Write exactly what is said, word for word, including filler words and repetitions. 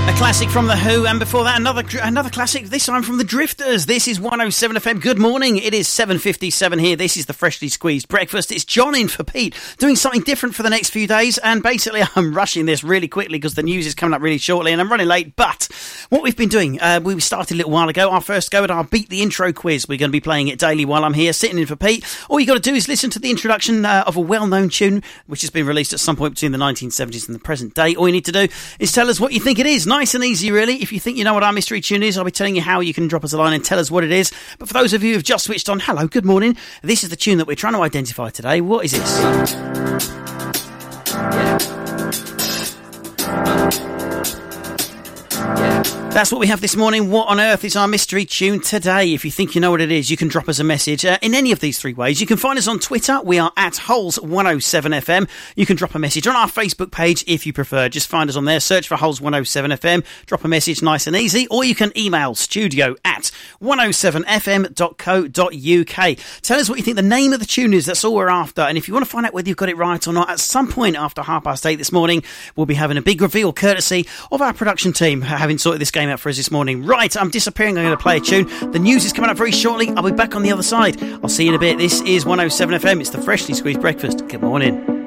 A classic from The Who, and before that another another classic, this time from The Drifters. This is one oh seven F M. Good morning, it is seven fifty-seven here. This is the Freshly Squeezed Breakfast. It's John in for Pete, doing something different for the next few days, and basically I'm rushing this really quickly because the news is coming up really shortly and I'm running late. But what we've been doing, uh, we started a little while ago, our first go at our Beat the Intro quiz. We're going to be playing it daily while I'm here, sitting in for Pete. All you got to do is listen to the introduction uh, of a well-known tune, which has been released at some point between the nineteen seventies and the present day. All you need to do is tell us what you think it is. Nice and easy, really. If you think you know what our mystery tune is, I'll be telling you how you can drop us a line and tell us what it is. But for those of you who've just switched on, hello, good morning. This is the tune that we're trying to identify today. What is this? That's what we have this morning. What on earth is our mystery tune today? If you think you know what it is, you can drop us a message uh, in any of these three ways. You can find us on Twitter. We are at Holes one oh seven F M. You can drop a message on our Facebook page if you prefer. Just find us on there. Search for Holes one oh seven F M. Drop a message, nice and easy. Or you can email studio at one oh seven f m dot co dot u k. Tell us what you think the name of the tune is. That's all we're after. And if you want to find out whether you've got it right or not, at some point after half past eight this morning, we'll be having a big reveal courtesy of our production team having sorted this game out for us this morning. Right, I'm disappearing. I'm going to play a tune. The news is coming up very shortly. I'll be back on the other side. I'll see you in a bit. This is one oh seven F M. It's the Freshly Squeezed Breakfast. Good morning.